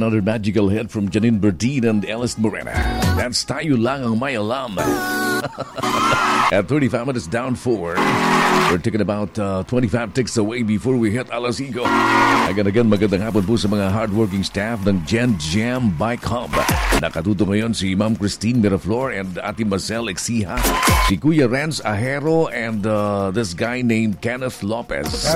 another magical hit from Janine Berdine and Ellis Morena. That's Tayo Lang Ang May Alam. At 35 minutes down 4. We're taking about 25 ticks away before we hit alas 5. Again, magandang hapon po sa mga hardworking staff ng Gen Jam Bike Hub. Nakatuto ngayon si Ma'am Christine Miraflor and Ate Marcel Exiha, si Kuya Renz Ahero, and this guy named Kenneth Lopez.